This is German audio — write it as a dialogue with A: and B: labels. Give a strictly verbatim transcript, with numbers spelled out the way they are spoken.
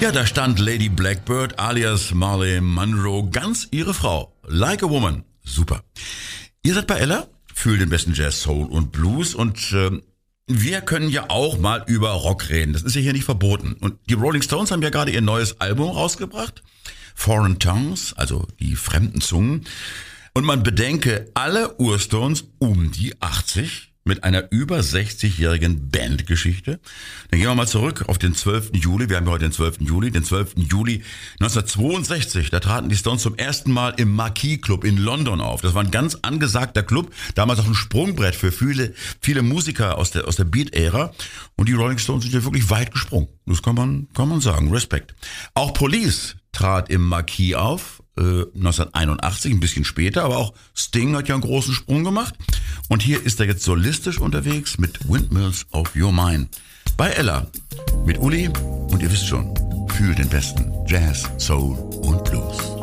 A: Ja, da stand Lady Blackbird alias Marilyn Monroe, ganz ihre Frau. Like a Woman. Super. Ihr seid bei Ella, fühlt den besten Jazz, Soul und Blues und äh, wir können ja auch mal über Rock reden. Das ist ja hier nicht verboten. Und die Rolling Stones haben ja gerade ihr neues Album rausgebracht. Foreign Tongues, also die fremden Zungen. Und man bedenke, alle Urstones um die achtzig mit einer über sechzigjährigen Bandgeschichte. Dann gehen wir mal zurück auf den zwölften Juli. Wir haben ja heute den zwölften Juli. Den zwölften Juli neunzehnhundertzweiundsechzig. Da traten die Stones zum ersten Mal im Marquis Club in London auf. Das war ein ganz angesagter Club. Damals auch ein Sprungbrett für viele, viele Musiker aus der, aus der Beat-Ära. Und die Rolling Stones sind ja wirklich weit gesprungen. Das kann man, kann man sagen. Respekt. Auch Police trat im Marquis auf. neunzehnhunderteinundachtzig, ein bisschen später, aber auch Sting hat ja einen großen Sprung gemacht. Und hier ist er jetzt solistisch unterwegs mit Windmills of Your Mind. Bei Ella mit Uli und ihr wisst schon, fühlt den besten Jazz, Soul und Blues.